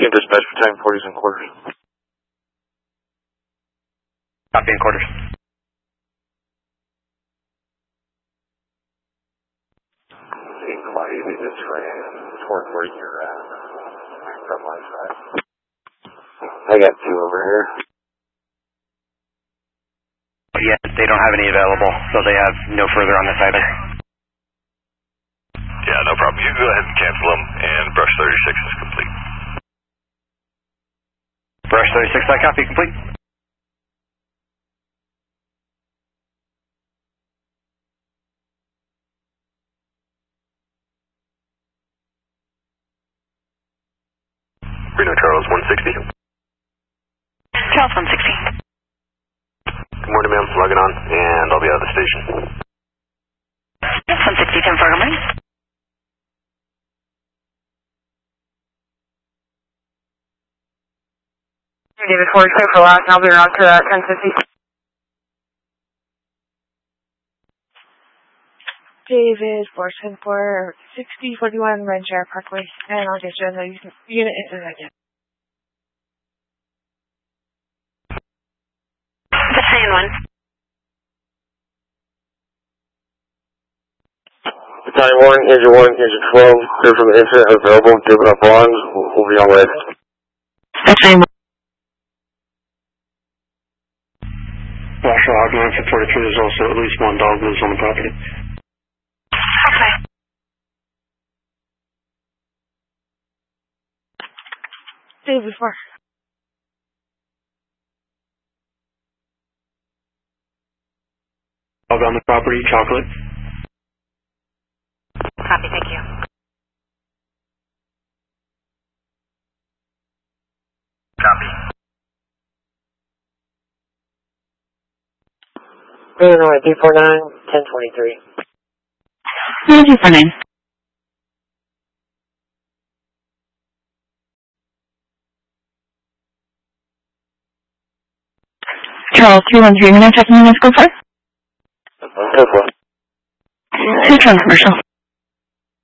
Team dispatch between 40s and quarters. Copy in quarters. Inquiry, this way, toward where you're at, from my side. I got two over here. Yeah, they don't have any available, so they have no further on this either. Yeah, no problem. You can go ahead and cancel them, and brush 36 is complete. Brush 36, I copy, complete. Reno Charles 160. Charles 160. Good morning, ma'am. Logging on, and I'll be out of the station. Yes, 160, 10 for me. David 4, clear for last, I'll be around to 1050. David 4, 6041 Rancher Parkway, and I'll get you the unit into that yet. Battalion 1. Battalion 1, Engine 12, clear from the incident, available, David up bonds, we'll be on way. Battalion 1. Marshal Hogline for 43, there's also at least one dog lives on the property. Okay. David 4. Dog on the property, chocolate. Copy, thank you. Copy. Illinois 349, 1023. 249. Charles 313, can I check in the go for? Go for it. 2 commercial.